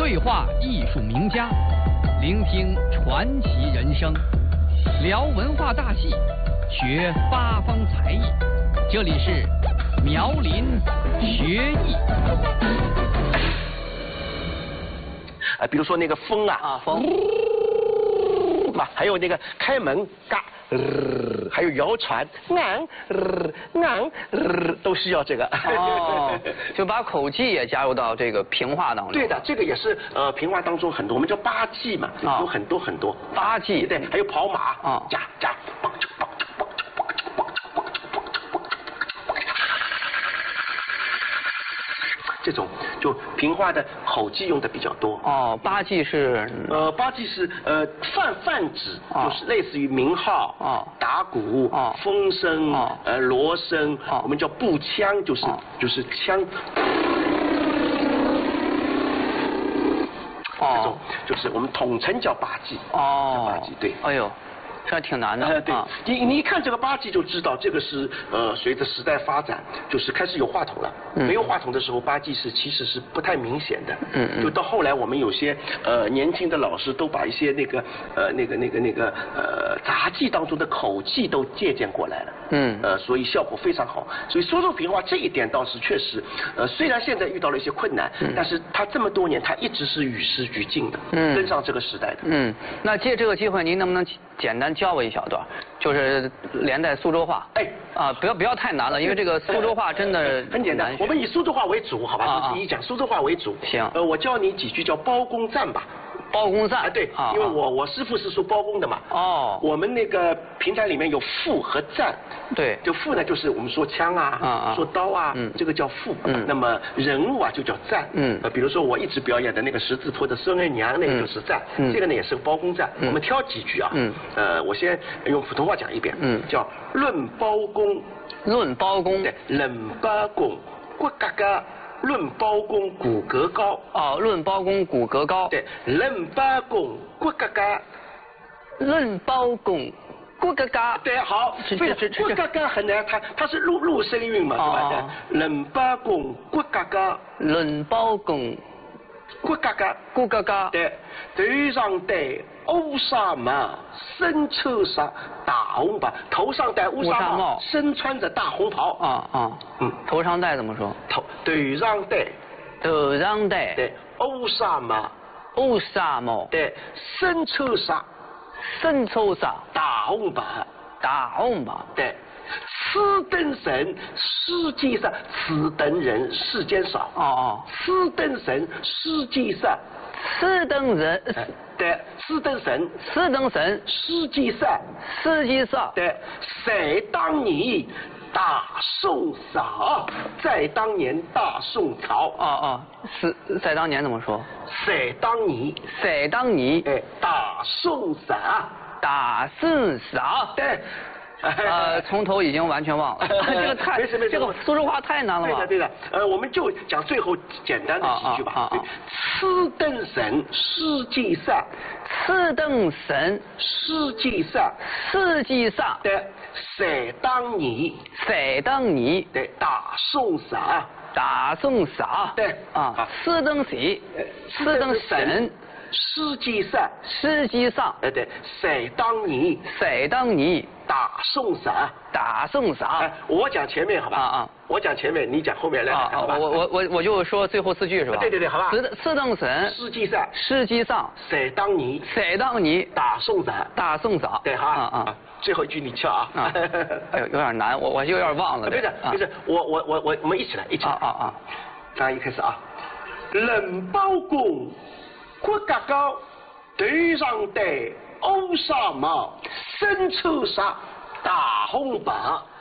对话艺术名家，聆听传奇人生，聊文化大戏，学八方才艺。这里是苗林学艺。 比如说那个风啊， 风， 还有那个开门嘎。还有谣传，都需要这个。 哦，就把口技也加入到这个评话当中。 对的，这个也是评话当中很多，我们叫八技嘛，有很多很多。 八技， 对，还有跑马，加。这种就评话的口技用的比较多。 哦，八技是八技是泛指，就是类似于鸣号、打鼓、风声、锣声，我们叫步枪，就是枪。这种就是我们统称叫八技。 哦， 八技对。 哎呦。这挺难的。 对，你一看这个八技就知道，这个是随着时代发展，就是开始有话筒了。没有话筒的时候，八技其实是不太明显的。就到后来，我们有些年轻的老师都把一些那个杂技当中的口技都借鉴过来了。所以效果非常好。所以说说评话这一点倒是确实，虽然现在遇到了一些困难，但是他这么多年他一直是与时俱进的，跟上这个时代的。 那借这个机会，您能不能简单教我一小段，就是连带苏州话。不要太难了，因为这个苏州话真的很简单。我们以苏州话为主，好吧？第一讲苏州话为主。 行。 我教你几句叫包公赞吧。 包公赞。 对，因为我师父是说包公的嘛。我们那个评弹里面有赋和赞。 对。 就赋呢，就是我们说枪啊，说刀啊，这个叫赋。那么人物啊，就叫赞。比如说我一直表演的那个十字坡的孙二娘，那个就是赞。这个呢也是包公赞。我们挑几句啊。我先用普通话讲一遍。叫论包公。 论包公。 对，论包公，骨嘎嘎。论包公骨骼高。 论包公骨骼高。 对，论包公骨骼嘎。 论包公骨骼嘎。 对，好，骨骼嘎很难，它是入声韵嘛，对吧？论包公骨骼嘎。 论包公骨骼嘎。 骨骼嘎。 对，头上戴乌纱帽，身穿上大红袍。头上戴乌纱帽，身穿着大红袍。 头上戴怎么说？ 头上戴。 头上戴。 对，乌纱帽。 乌纱帽。 对，身穿上。 身穿上大红袍。 大红袍。 对。此等人世间上，此等人世间少。此等人世间上。 此等人。 对，此等人。 此等人世间上。 世间上。对， 在当年大宋朝，在当年大宋朝。 是在当年怎么说？ 在当年。 在当年。 大宋朝。 大宋朝。 对。 从头已经完全忘了。这个太，这个苏州话太难了吧？ 对的。我们就讲最后简单的几句吧。此等人世间上。 此等人世间上。 世间上。 对，在当年。 在当年。 对，大宋朝。 大宋朝。 对。 此等谁？此等人。 世间上。 世间上。 对，在当年。 在当年。 大宋朝。 大宋朝。 我讲前面好吧？我讲前面，你讲后面来，好吧？ 我就说最后4句是吧？ 对，好吧。 此等人。 世间上。 世间上。 在当年。 在当年。 大宋朝。 大宋朝。 对哈。最后一句你敲啊。 哎呦，有点难，我有点忘了。 对的，就是我们一起来。咱一开始啊。论包公骨骼高，头上戴乌纱帽，身穿上大红袍。